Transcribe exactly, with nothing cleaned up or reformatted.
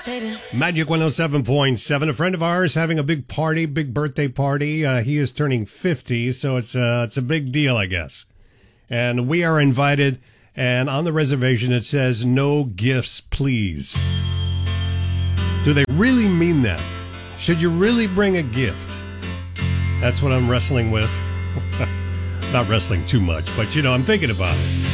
Magic one oh seven point seven. A friend of ours having a big party, big birthday party. Uh, he is turning fifty, so it's, uh, it's a big deal, I guess. And we are invited, and on the reservation it says, no gifts, please. Do they really mean that? Should you really bring a gift? That's what I'm wrestling with. Not wrestling too much, but, you know, I'm thinking about it.